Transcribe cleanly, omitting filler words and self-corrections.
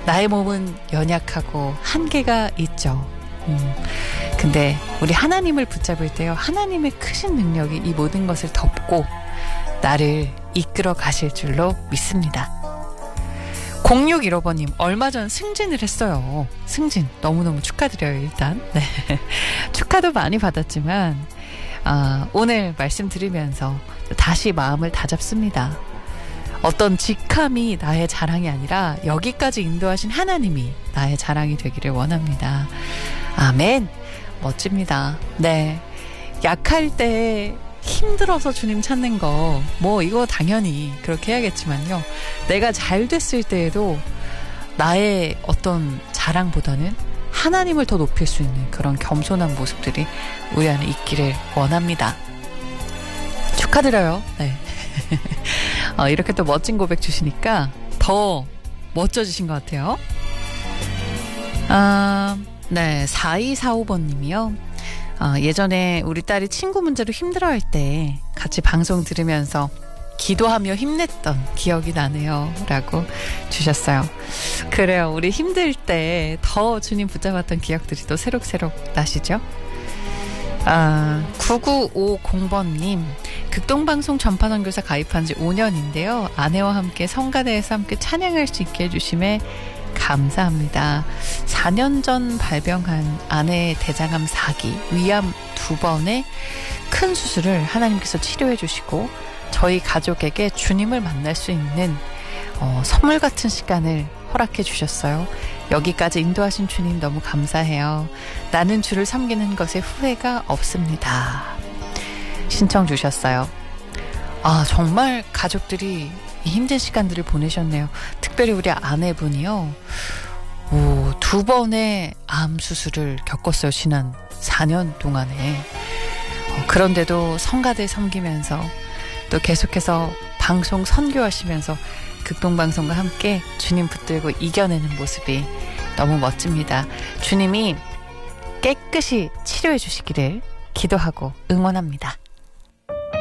나의 몸은 연약하고 한계가 있죠. 근데 우리 하나님을 붙잡을 때요, 하나님의 크신 능력이 이 모든 것을 덮고 나를 이끌어 가실 줄로 믿습니다. 0615번님, 얼마 전 승진을 했어요. 승진 너무너무 축하드려요. 일단 네. 축하도 많이 받았지만 오늘 말씀 들으면서 다시 마음을 다잡습니다. 어떤 직함이 나의 자랑이 아니라 여기까지 인도하신 하나님이 나의 자랑이 되기를 원합니다. 아멘. 멋집니다. 네, 약할 때 힘들어서 주님 찾는 거 뭐 이거 당연히 그렇게 해야겠지만요, 내가 잘 됐을 때에도 나의 어떤 자랑보다는 하나님을 더 높일 수 있는 그런 겸손한 모습들이 우리 안에 있기를 원합니다. 축하드려요. 네. 이렇게 또 멋진 고백 주시니까 더 멋져지신 것 같아요. 네, 4245번님이요. 예전에 우리 딸이 친구 문제로 힘들어할 때 같이 방송 들으면서 기도하며 힘냈던 기억이 나네요. 라고 주셨어요. 그래요. 우리 힘들 때 더 주님 붙잡았던 기억들이 또 새록새록 나시죠? 9950번님, 극동방송 전파선교사 가입한 지 5년인데요. 아내와 함께 성가대에서 함께 찬양할 수 있게 해주심에 감사합니다. 4년 전 발병한 아내의 대장암 4기, 위암 2번의 큰 수술을 하나님께서 치료해 주시고 저희 가족에게 주님을 만날 수 있는 선물 같은 시간을 허락해 주셨어요. 여기까지 인도하신 주님 너무 감사해요. 나는 주를 섬기는 것에 후회가 없습니다. 신청 주셨어요. 정말 가족들이 힘든 시간들을 보내셨네요. 특별히 우리 아내분이요, 2번의 암 수술을 겪었어요. 지난 4년 동안에. 그런데도 성가대 섬기면서 또 계속해서 방송 선교하시면서 극동방송과 함께 주님 붙들고 이겨내는 모습이 너무 멋집니다. 주님이 깨끗이 치료해 주시기를 기도하고 응원합니다.